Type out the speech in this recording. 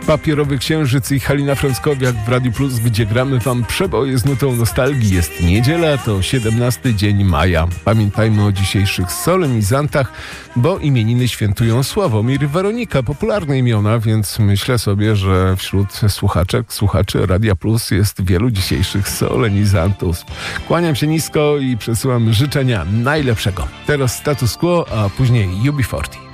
Papierowy Księżyc i Halina Frąckowiak w Radiu Plus, gdzie gramy wam przeboje z nutą nostalgii. Jest niedziela, to 17 dzień maja. Pamiętajmy o dzisiejszych solenizantach, bo imieniny świętują Sławomir i Weronika. Popularne imiona, więc myślę sobie, że wśród słuchaczy Radia Plus jest wielu dzisiejszych solenizantów. Kłaniam się nisko i przesyłam życzenia najlepszego. Teraz Status Quo, a później UB40.